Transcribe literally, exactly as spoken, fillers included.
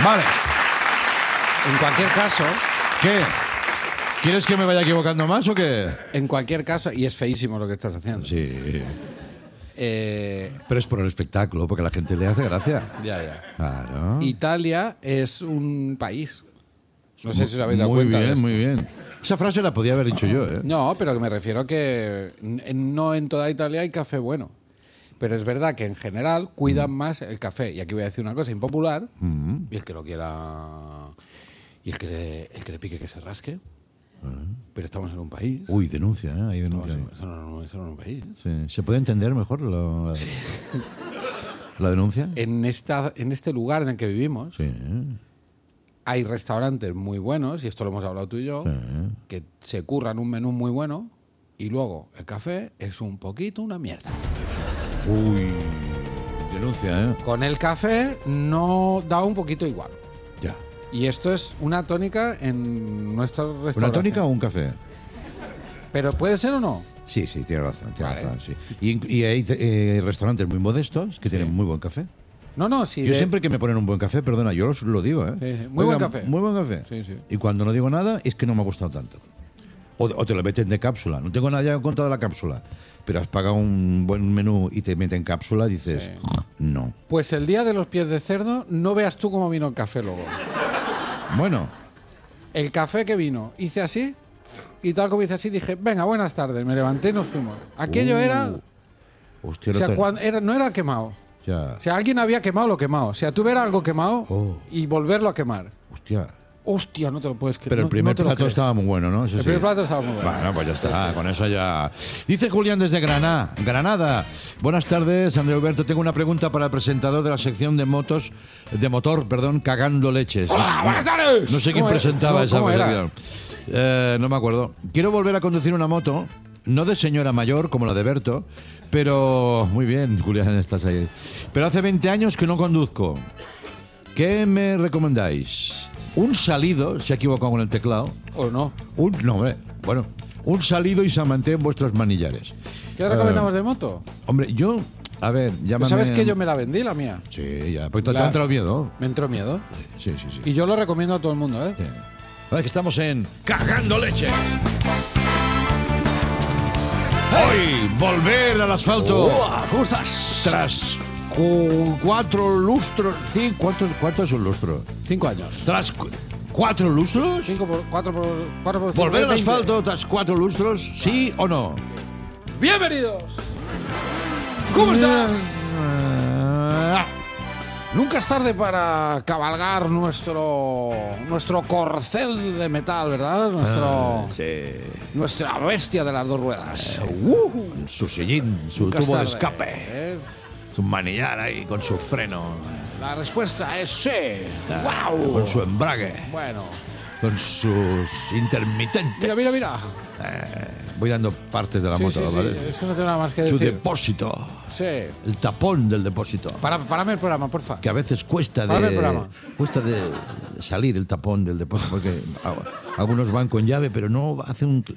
Vale. En cualquier caso... ¿Qué? ¿Quieres que me vaya equivocando más o qué? En cualquier caso, y es feísimo lo que estás haciendo. Sí. Eh, Pero es por el espectáculo, porque a la gente le hace gracia. ya, ya. Claro. Italia es un país. No sé si os habéis dado muy cuenta. bien, de esto. muy bien. Esa frase la podía haber dicho yo, ¿eh? No, pero que me refiero que n- no en toda Italia hay café bueno. Pero es verdad que en general cuidan más el café. Y aquí voy a decir una cosa impopular. Mm. Y el que lo quiera... Y el que le, el que le pique que se rasque. Pero estamos en un país. Uy, denuncia, ¿eh? Hay No, denuncia. eso, eso no, no, eso no es un país. Sí. ¿Se puede entender mejor lo- la, la denuncia? En, esta, en este lugar en el que vivimos Sí. hay restaurantes muy buenos, y esto lo hemos hablado tú y yo, Sí. que se curran un menú muy bueno y luego el café es un poquito una mierda. Uy, denuncia, ¿eh? Con el café no da un poquito igual. Ya. Y esto es una tónica en nuestro restaurante. ¿Una tónica o un café? ¿Pero puede ser o no? Sí, sí, tiene razón. Tiene Vale. razón sí. Y, y hay eh, restaurantes muy modestos que tienen muy buen café. No, no, sí. Yo de- siempre que me ponen un buen café, perdona, yo os lo digo, ¿eh? Sí, sí. Muy buen café. Muy buen café. Sí, sí. Y cuando no digo nada, es que no me ha gustado tanto. O, o te lo meten de cápsula. No tengo nada ya en contra de la cápsula. Pero has pagado un buen menú y te meten cápsula, dices, Sí. no. Pues el día de los pies de cerdo, no veas tú cómo vino el café luego. Bueno, El café que vino, hice así, y tal como hice así, dije, venga, buenas tardes, me levanté y nos fuimos. Aquello Uh, era... hostia, O no sea, te- cuando era, no era quemado. ya. O sea, alguien había quemado lo quemado. O sea, tú ver algo quemado Oh. y volverlo a quemar. Hostia. Hostia, no te lo puedes creer. Pero el no- primer no te lo plato crees. estaba muy bueno, ¿no? Eso El sí. primer plato estaba muy bueno. Bueno, pues ya está, con eso ya. Dice Julián desde Granada. Granada. Buenas tardes, André Alberto. Tengo una pregunta para el presentador de la sección de motos, de motor, perdón, cagando leches. ¡Hola, buenas tardes! No sé quién ¿Cómo era? presentaba No, esa ¿cómo era? sección. Eh, no me acuerdo. Quiero volver a conducir una moto, no de señora mayor como la de Berto, pero muy bien, Julián, estás ahí. Pero hace veinte años que no conduzco. ¿Qué me recomendáis? Un salido, se ha equivocado con el teclado. ¿O no? Un, no, hombre, bueno, un salido y se mantén vuestros manillares. ¿Qué recomendamos Eh, de moto? Hombre, yo, a ver, ¿Tú llámame... sabes que yo me la vendí, la mía? Sí, ya, pues te La- ha entrado miedo. Me entró miedo. Sí, sí, sí. Y yo lo recomiendo a todo el mundo, ¿eh? Sí. Vale, que estamos en Cagando Leche. Hoy, volver al asfalto. ¿Cómo estás? Tras cu- cuatro lustros... Cinco, ¿cuánto, ¿Cuánto es un lustro? Cinco años. Tras cu- cuatro lustros... Cinco por cuatro por cuatro por cinco, ¿Volver al veinte. asfalto tras cuatro lustros? ¿Sí o no? ¡Bienvenidos! ¿Cómo estás? Ah, Nunca es tarde para cabalgar nuestro nuestro corcel de metal, ¿verdad? Nuestro, sí. nuestra bestia de las dos ruedas. Con su sillín, su Nunca es tubo de tarde, escape, ¿eh? su manillar ahí con su freno, La respuesta es sí. ah, ¡Wow! con su embrague, Bueno, con sus intermitentes. mira, mira, mira. Eh, voy dando partes de la Sí, moto, sí, sí, ¿vale? es que no tengo nada más que Su decir. depósito, Sí. el tapón del depósito. Para, párame el programa, porfa. Que a veces cuesta Párame el de programa. cuesta de salir el tapón del depósito porque a- algunos van con llave pero no hace un